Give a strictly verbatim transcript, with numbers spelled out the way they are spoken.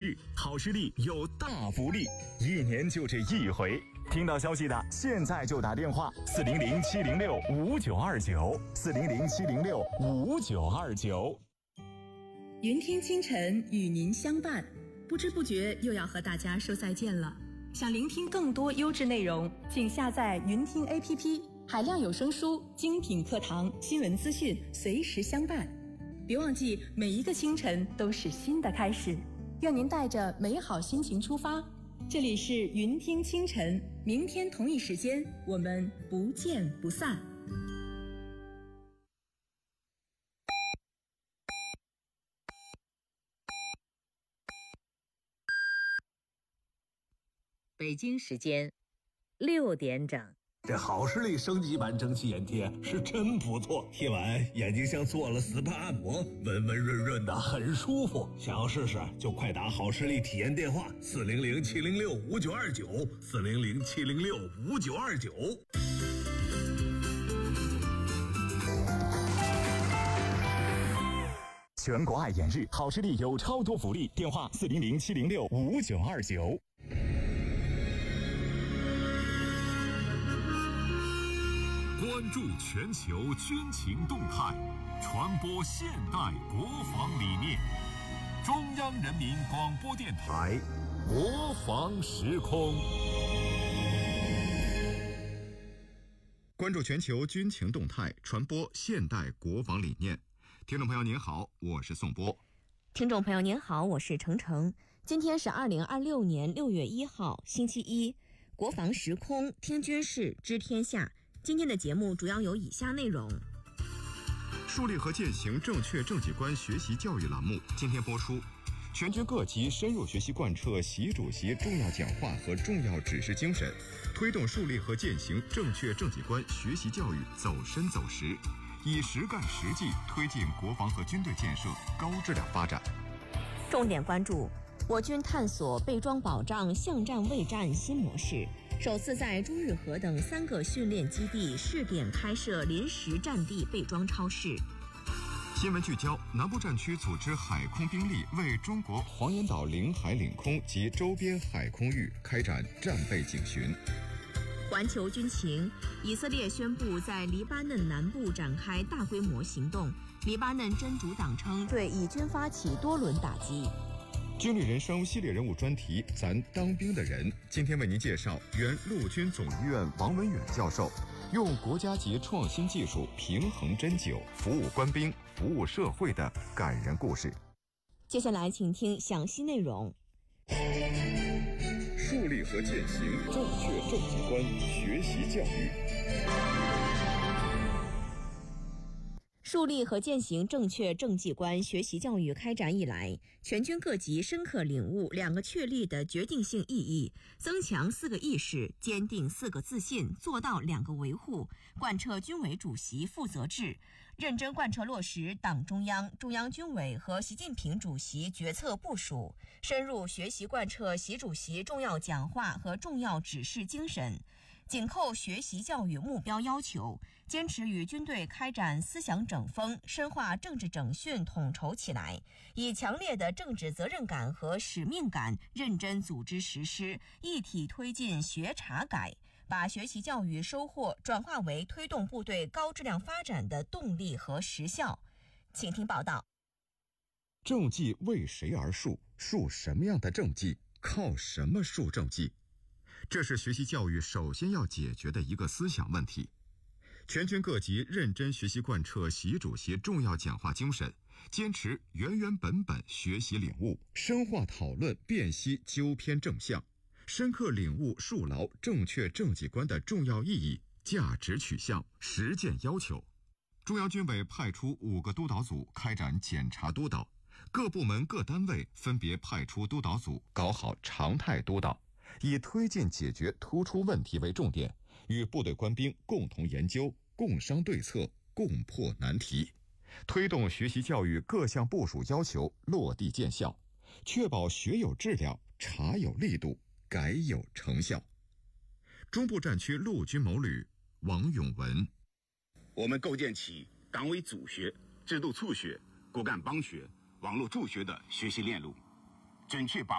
日，好视力有大福利，一年就这一回。听到消息的，现在就打电话四零零七零六五九二九四零零七零六五九二九。 云听清晨与您相伴，不知不觉又要和大家说再见了。想聆听更多优质内容，请下载云听 A P P， 海量有声书、精品课堂、新闻资讯，随时相伴。别忘记，每一个清晨都是新的开始。愿您带着美好心情出发。这里是云听清晨，明天同一时间，我们不见不散。 北京时间六点整。 这好视力升级版蒸汽眼贴是真不错，贴完眼睛像做了 S P A 按摩，温温润润的，很舒服。想要试试就快打好视力体验电话四零零七零六五九二九四零零七零六五九二九。 全国爱眼日，好视力有超多福利，电话四零零七零六五九二九。 关注全球军情动态，传播现代国防理念。中央人民广播电台国防时空。 关注全球军情动态，传播现代国防理念。听众朋友您好，我是宋波。 听众朋友您好，我是程程。今天是二零二六年六月一号，星期一。国防时空，听军事，知天下。今天的节目主要有以下内容： 树立和践行正确政绩观学习教育栏目今天播出，全军各级深入学习贯彻习主席重要讲话和重要指示精神，推动树立和践行正确政绩观学习教育走深走实，以实干实际推进国防和军队建设高质量发展。 重点关注我军探索备装保障巷战卫战新模式，首次在中日河等三个训练基地试点开设临时战地备装超市。 新闻聚焦：南部战区组织海空兵力为中国黄岩岛领海领空及周边海空域开展战备警巡。 环球军情：以色列宣布在黎巴嫩南部展开大规模行动，黎巴嫩真主党称对以军发起多轮打击。 军旅人生系列人物专题，咱当兵的人，今天为您介绍原陆军总医院王文远教授用国家级创新技术平衡针灸服务官兵、服务社会的感人故事。 接下来请听详细内容。 树立和践行正确政绩观学习教育。 树立和践行正确政绩观学习教育开展以来，全军各级深刻领悟两个确立的决定性意义，增强四个意识，坚定四个自信，做到两个维护，贯彻军委主席负责制，认真贯彻落实党中央、中央军委和习近平主席决策部署，深入学习贯彻习主席重要讲话和重要指示精神，紧扣学习教育目标要求，坚持与军队开展思想整风，深化政治整训统筹起来，以强烈的政治责任感和使命感，认真组织实施，一体推进学察改，把学习教育收获转化为推动部队高质量发展的动力和实效。请听报道。 政绩为谁而树？树什么样的政绩？靠什么树政绩？这是学习教育首先要解决的一个思想问题。全军各级认真学习贯彻习主席重要讲话精神，坚持原原本本学习领悟，深化讨论辨析纠偏正向，深刻领悟树牢正确政绩观的重要意义、价值取向、实践要求。中央军委派出五个督导组开展检查督导，各部门各单位分别派出督导组搞好常态督导，以推进解决突出问题为重点，与部队官兵共同研究、共商对策、共破难题，推动学习教育各项部署要求落地见效，确保学有质量、查有力度、改有成效。中部战区陆军某旅王永文： 我们构建起党委组学、制度促学、骨干帮学、网络助学的学习链路，准确把